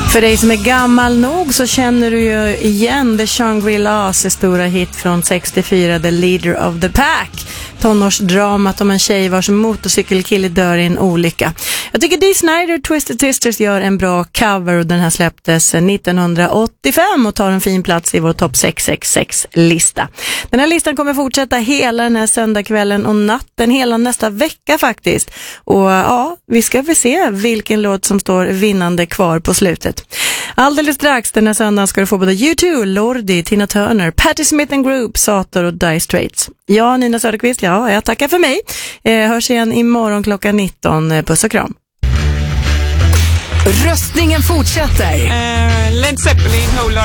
För dig som är gammal nog så känner du ju igen The Shangri-Las stora hit från 64, The Leader of the Pack. Tonårsdramat om en tjej vars motorcykelkille dör i en olycka. Jag tycker Dee Snider, Twisted Sisters gör en bra cover och den här släpptes 1985 och tar en fin plats i vår topp 666-lista. Den här listan kommer fortsätta hela den här söndagskvällen och natten, hela nästa vecka faktiskt. Och ja, vi ska väl se vilken låt som står vinnande kvar på slutet. Alldeles strax den här söndagen ska du få både U2, Lordi, Tina Turner, Patti Smith & Group, Sator och Dire Straits. Ja, Nina Söderqvist, ja, jag tackar för mig. Hörs igen imorgon klockan 19. Puss och kram. Röstningen fortsätter. Led Zeppelin, Whole